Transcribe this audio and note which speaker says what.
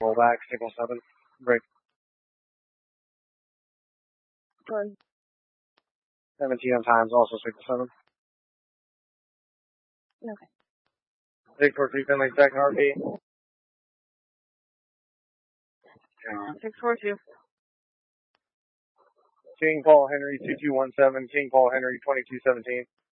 Speaker 1: Roll back, signal 7. Break.
Speaker 2: Good.
Speaker 1: 17 on times, also signal 7.
Speaker 2: Okay.
Speaker 1: 642 Finley, second heartbeat.
Speaker 2: 642.
Speaker 1: King Paul Henry 2217, King Paul Henry 2217.